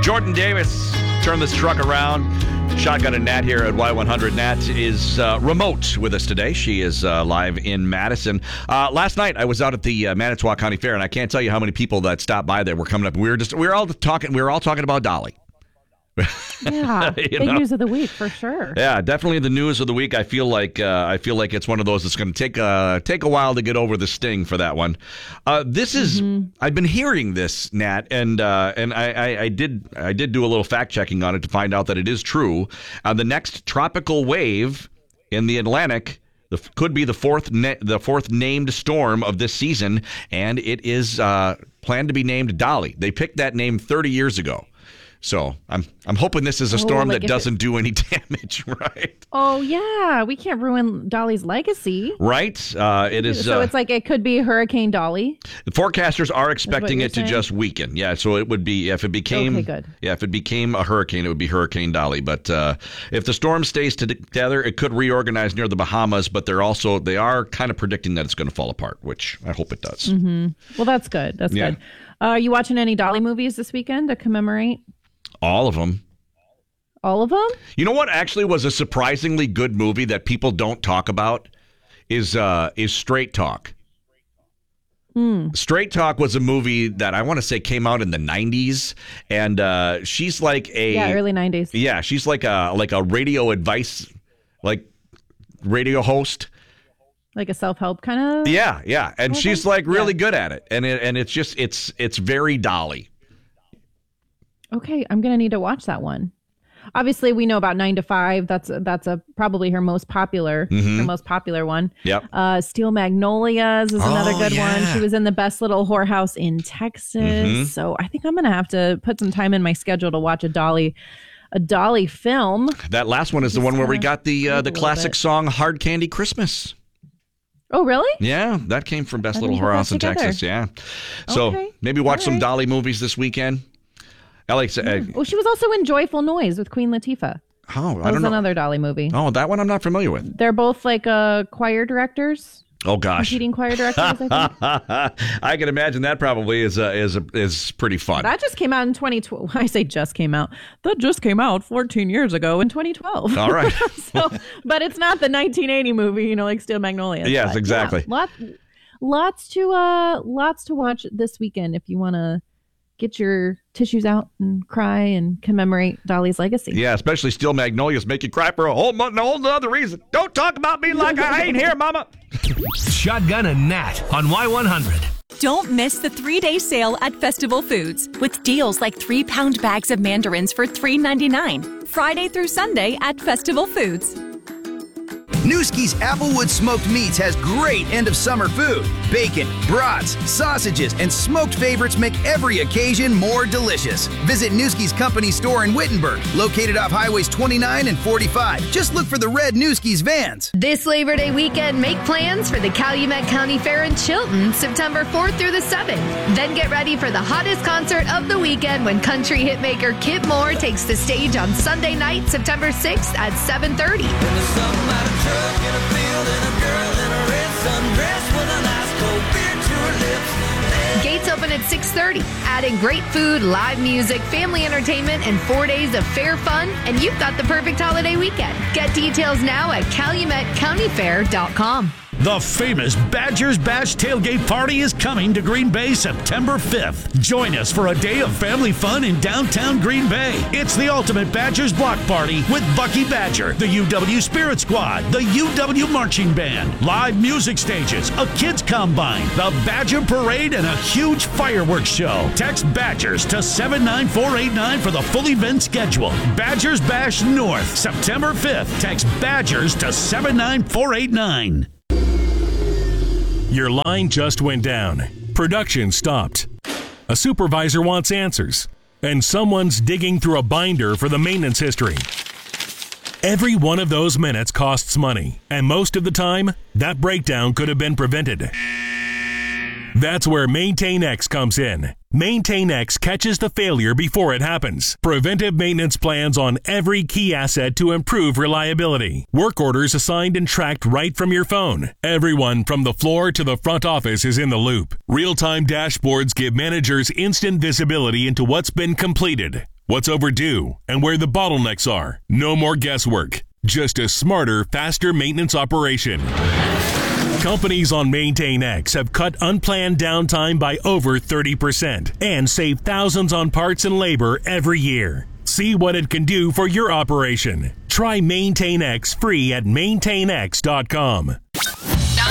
Jordan Davis, turn this truck around. Shotgun and Nat here at Y100. Nat is remote with us today. She is live in Madison. Last night, I was out at the Manitowoc County Fair, and I can't tell you how many people that stopped by that were coming up. We were all talking about Dolly. Yeah, big news of the week for sure. Yeah, definitely the news of the week. I feel like it's one of those that's going to take a while to get over the sting for that one. This is I've been hearing this, Nat, and I did do a little fact checking on it to find out that it is true. The next tropical wave in the Atlantic could be the fourth named storm of this season, and it is planned to be named Dolly. They picked that name 30 years ago. So I'm hoping this is a storm that doesn't do any damage, right? Oh yeah, we can't ruin Dolly's legacy, right? It is. So it's like it could be Hurricane Dolly. The forecasters are expecting it to just weaken. Yeah, so it would be if it became if it became a hurricane, it would be Hurricane Dolly. But if the storm stays together, it could reorganize near the Bahamas. But they are kind of predicting that it's going to fall apart, which I hope it does. Mm-hmm. Well, that's good. That's good. Are you watching any Dolly movies this weekend to commemorate? All of them. All of them? You know what actually was a surprisingly good movie that people don't talk about is Straight Talk. Straight Talk was a movie that I want to say came out in the 90s, and she's like early 90s. Yeah, she's like a radio advice, like radio host. Like a self-help kind of? Yeah. And she's like really good at it. And it's just it's very Dolly. Okay, I'm going to need to watch that one. Obviously, we know about 9 to 5. That's probably her most popular one. Yep. Steel Magnolias is another good one. She was in The Best Little Whorehouse in Texas. So I think I'm going to have to put some time in my schedule to watch a Dolly film. That last one is the one where we got the classic song "Hard Candy Christmas." Oh, really? Yeah, that came from Best Little Whorehouse in Texas. Yeah. So maybe watch some Dolly movies this weekend. Alex, she was also in Joyful Noise with Queen Latifah. Oh, I don't know. Another Dolly movie. Oh, that one I'm not familiar with. They're both like choir directors. Oh gosh, competing choir directors. I think. I can imagine that probably is pretty fun. That just came out in 2012. I say just came out. That just came out 14 years ago in 2012. All right. But it's not the 1980 movie, like Steel Magnolias. Yes, but, exactly. Yeah, lots to watch this weekend if you want to get your tissues out and cry and commemorate Dolly's legacy. Yeah, especially Steel Magnolias make you cry for a whole other reason. Don't talk about me like I ain't here, mama. Shotgun and Nat on Y100. Don't miss the 3-day sale at Festival Foods with deals like 3-pound bags of mandarins for $3.99. Friday through Sunday at Festival Foods. Newski's Applewood Smoked Meats has great end-of-summer food. Bacon, brats, sausages, and smoked favorites make every occasion more delicious. Visit Newski's company store in Wittenberg, located off Highways 29 and 45. Just look for the red Newski's vans. This Labor Day weekend, make plans for the Calumet County Fair in Chilton, September 4th through the 7th. Then get ready for the hottest concert of the weekend when country hitmaker Kip Moore takes the stage on Sunday night, September 6th at 7:30. Gates open at 6:30. Add in great food, live music, family entertainment, and 4 days of fair fun, and you've got the perfect holiday weekend. Get details now at CalumetCountyFair.com. The famous Badgers Bash Tailgate Party is coming to Green Bay September 5th. Join us for a day of family fun in downtown Green Bay. It's the ultimate Badgers block party with Bucky Badger, the UW Spirit Squad, the UW Marching Band, live music stages, a kids combine, the Badger Parade, and a huge fireworks show. Text Badgers to 79489 for the full event schedule. Badgers Bash North, September 5th. Text Badgers to 79489. Your line just went down. Production stopped. A supervisor wants answers. And someone's digging through a binder for the maintenance history. Every one of those minutes costs money. And most of the time, that breakdown could have been prevented. That's where MaintainX comes in. MaintainX catches the failure before it happens. Preventive maintenance plans on every key asset to improve reliability. Work orders assigned and tracked right from your phone. Everyone from the floor to the front office is in the loop. Real-time dashboards give managers instant visibility into what's been completed. what's overdue, and where the bottlenecks are. No more guesswork. Just a smarter, faster maintenance operation. Companies on MaintainX have cut unplanned downtime by over 30% and save thousands on parts and labor every year. See what it can do for your operation. Try MaintainX free at maintainx.com.